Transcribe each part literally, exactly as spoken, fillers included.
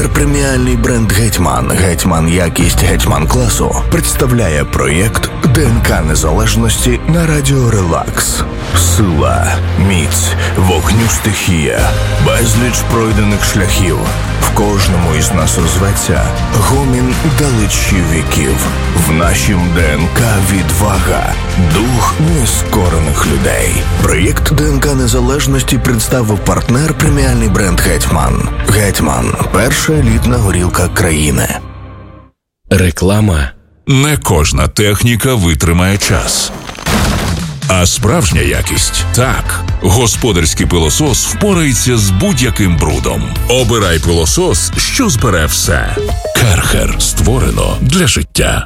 преміальний бренд «Гетьман», «Гетьман якість», «Гетьман класу» представляє проєкт «ДНК незалежності» на радіо «Релакс». Сила, міць, вогню стихія, безліч пройдених шляхів. В кожному із нас озветься гомін далечі віків. В нашім ДНК відвага, дух нескорених людей. Проєкт «ДНК незалежності» представив партнер преміальний бренд «Гетьман». «Гетьман» – перша елітна горілка країни. Реклама. Не кожна техніка витримає час. А справжня якість – так. Господарський пилосос впорається з будь-яким брудом. Обирай пилосос, що збере все. Керхер. Створено для життя.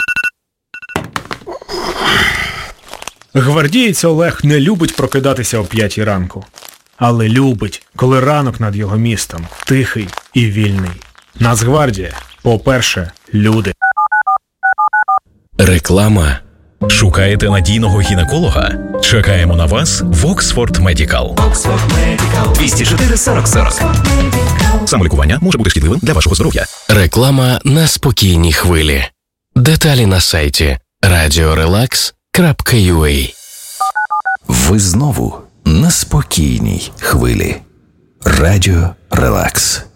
Гвардієць Олег не любить прокидатися о п'ятій ранку. Але любить, коли ранок над його містом тихий і вільний. Нацгвардія, по-перше, люди. Реклама. Шукаєте надійного гінеколога? Чекаємо на вас в Оксфорд Медікал. двісті чотири сорок сорок. Самолікування може бути шкідливим для вашого здоров'я. Реклама на спокійній хвилі. Деталі на сайті радіо релакс крапка ю а. Ви знову на спокійній хвилі. Радіо Релакс.